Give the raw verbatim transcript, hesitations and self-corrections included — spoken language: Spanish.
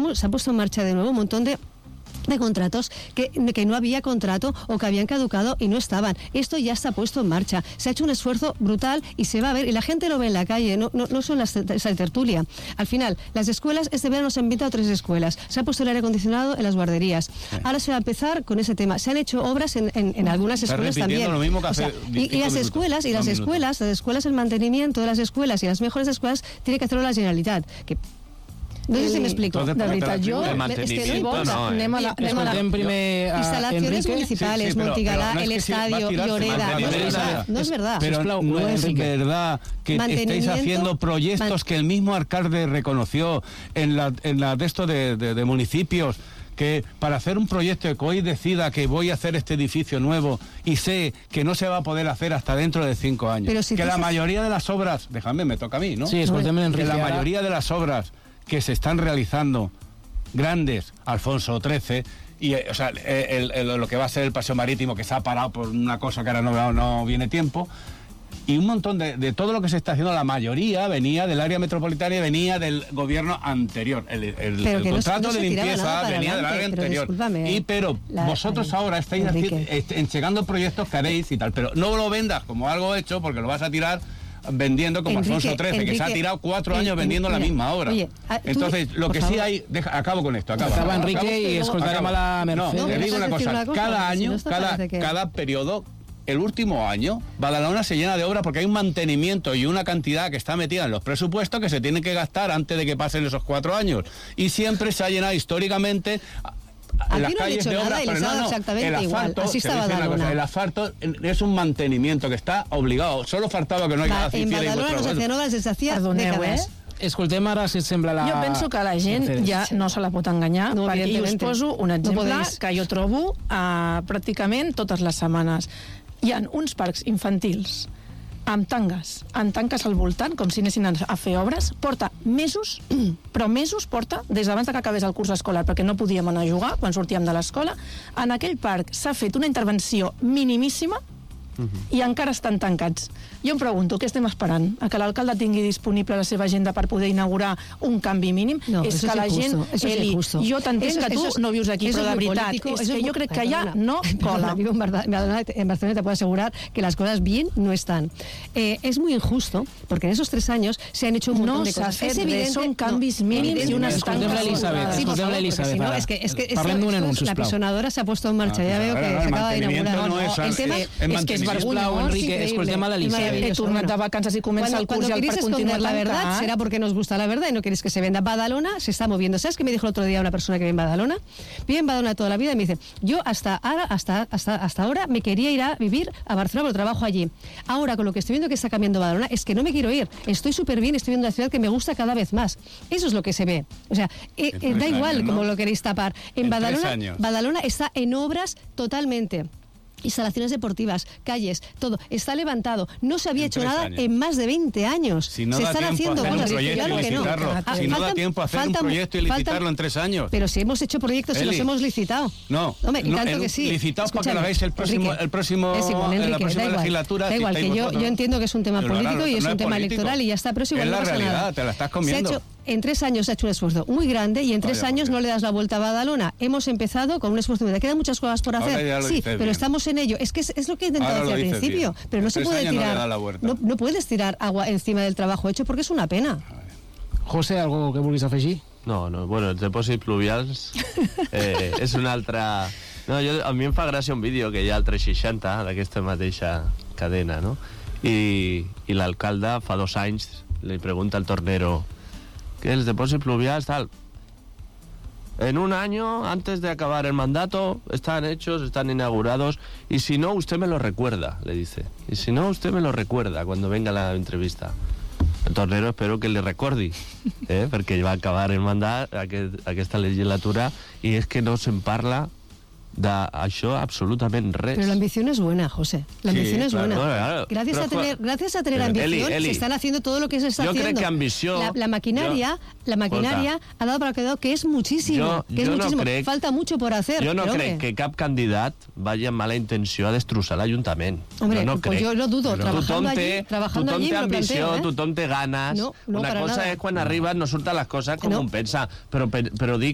se ha puesto en marcha de nuevo un montón de de contratos que, que no había contrato o que habían caducado y no estaban. Esto ya está puesto en marcha. Se ha hecho un esfuerzo brutal y se va a ver, y la gente lo ve en la calle, no, no, no son las esa tertulia. Al final, las escuelas, este verano se han inventado tres escuelas. Se ha puesto el aire acondicionado en las guarderías. Sí. Ahora se va a empezar con ese tema. Se han hecho obras en, en, en algunas escuelas también. Lo mismo que hace o sea, y, y las escuelas, y las escuelas, las escuelas, el mantenimiento de las escuelas y las mejores escuelas tiene que hacerlo la Generalitat. Que no sé si me explico. De veritat, jo... És que no hi vols. No, eh? Anem a la... Escoltem primer a Instalaciones Enrique. municipales, sí, sí, Montigalá, no el es estadio, si Lloreda... No es verdad, no es verdad. Pero no, no es verdad que estéis haciendo proyectos que el mismo alcalde reconoció en la, en la de esto de, de, de municipios, que para hacer un proyecto que hoy decida que voy a hacer este edificio nuevo y sé que no se va a poder hacer hasta dentro de cinco años. Pero si que la mayoría de las obras... Déjame, me toca a mí, ¿no? Sí, escoltem Enrique. Que la mayoría de las obras que se están realizando grandes, Alfonso trece, y o sea, el, el, lo que va a ser el paseo marítimo, que se ha parado por una cosa que ahora no, no viene tiempo, y un montón de, de todo lo que se está haciendo, la mayoría venía del área metropolitana y venía del gobierno anterior. El, el, el contrato no, no de limpieza venía del área anterior. Pero y pero la, vosotros la, ahora estáis entregando proyectos que haréis y tal, pero no lo vendas como algo hecho, porque lo vas a tirar vendiendo como Enrique, Alfonso trece, Enrique, que se ha tirado cuatro años vendiendo mira, la misma obra. Oye, a, Entonces, lo que favor. sí hay... Deja, acabo con esto. Acabo, acaba acabo, Enrique acabo, y escoltarem a la Mercè. No, te digo una cosa. Una cosa. Cada año, si no cada, que... cada periodo, el último año, Badalona se llena de obras porque hay un mantenimiento y una cantidad que está metida en los presupuestos que se tienen que gastar antes de que pasen esos cuatro años. Y siempre se ha llenado históricamente... Aquí en las no calles hecho de obras, nada y pero no, no, exactamente el asfalto, igual. Así está cosa, el asfalto es un mantenimiento que está obligado. Solo faltaba que no haya en Badalona no se hacían obras desde hacía dècades. Escoltem ara, si et sembla, la... Jo penso que la gent ja no se la pot enganyar, no, perquè jo us poso un exemple no que jo trobo uh, pràcticament totes les setmanes. Hi ha uns parcs infantils amb tangues, amb tanques al voltant, com si anessin a fer obres. Porta mesos, però mesos porta, des d'abans que acabés el curs escolar, perquè no podíem anar a jugar quan sortíem de l'escola. En aquell parc s'ha fet una intervenció minimíssima i encara estan tancats. Jo em pregunto, què estem esperant? A que l'alcalde tingui disponible la seva agenda per poder inaugurar un canvi mínim? No, és que la gent... Eli, jo t'entenc que tu no vius aquí, però de veritat, és que yo creo que allá no cola. Vivo en Barcelona, en Barcelona te puedo asegurar que las cosas bien no están. Eh, es muy injusto, porque en esos tres años se han hecho un montón no de cosas. Es evidente, son canvis no, mínims y unas escoltem l'Elisabet, sí, escoltem l'Elisabet. No, es que, es que parlem d'un anunci, la pisonadora se ha puesto en marcha, ya veo que se acaba de inaugurar. No, el tema es que es vergonyós, Enrique, escoltem a l'Elisabet. He tornat de vacances y comienza el curso Cuando queréis esconder la verdad, tancar. será porque nos gusta la verdad y no queréis que se venda. Badalona se está moviendo. ¿Sabes qué me dijo el otro día una persona que vive en Badalona? Vive en Badalona toda la vida y me dice, yo hasta ahora, hasta, hasta, hasta ahora me quería ir a vivir a Barcelona, pero trabajo allí. Ahora, con lo que estoy viendo que está cambiando Badalona, es que no me quiero ir. Estoy súper bien, estoy viendo una ciudad que me gusta cada vez más. Eso es lo que se ve. O sea, eh, eh, da igual años, ¿no? Como lo queréis tapar. En, en Badalona, Badalona está en obras totalmente. Instalaciones deportivas, calles, todo, está levantado. No se había en hecho nada años. En más de veinte años. Si no se da están haciendo cosas. Claro que no. Ah, si no faltan, da tiempo a hacer faltan, un proyecto y licitarlo faltan, en tres años. Pero si hemos hecho proyectos Eli. Y los hemos licitado. No, Hombre, y no tanto que sí. Licitados para que lo hagáis el próximo, Enrique, el próximo, es igual, Enrique, en la próxima da igual, legislatura. Da igual, si que yo, yo entiendo que es un tema pero político claro, y es no un es tema político. electoral y ya está, pero es igual. Es la no pasa realidad, nada. te la estás comiendo. Se ha hecho, en tres años se ha hecho un esfuerzo muy grande y en tres Vaya, años no le das la vuelta a Badalona. Hemos empezado con un esfuerzo muy grande. Quedan muchas cosas por hacer. Sí, pero bien. Estamos en ello. Es que es, es lo que he intentado decir al principio. Bien. Pero no se puede tirar. No, no, no puedes tirar agua encima del trabajo hecho porque es una pena. José, algo que vulguis afegir? No, no, bueno, els depòsits pluvials eh, és una altra... No, jo, a mi em fa gràcia un vídeo que hi ha al tres seixanta d'aquesta mateixa cadena, no? I, i l'alcalde fa dos anys li pregunta al tornero que els depòsits pluvials, tal... En un año, antes de acabar el mandato, están hechos, están inaugurados, y si no, usted me lo recuerda, le dice. Y si no, usted me lo recuerda cuando venga la entrevista. El tornero espero que li recordi, eh? Perquè va acabar el mandat, aquest, aquesta legislatura, i és que no se'n parla d'això absolutament res. Pero la ambición es buena, José. La sí, ambición es claro, buena. Bueno, claro. Gracias, Pero, a tener, gracias a tener ambición, Eli, Eli, se están haciendo todo lo que se está yo haciendo. Creo que ambició, la, la maquinaria, yo, la maquinaria escolta, ha dado para quedar que es muchísimo. Jo, que es jo muchísimo. No crec, Falta mucho por hacer. Jo no pero, crec hombre, que cap candidat vagi amb mala intenció a destrossar l'Ajuntament. Hombre, no, no pues crec. yo lo dudo. Però trabajando tothom allí, té, trabajando tothom allí té me lo ambició, planteo, ¿eh? tothom té ganes. No, no, Una para cosa nada. és quan arribes no surten les coses com no. un pensa, però, però dic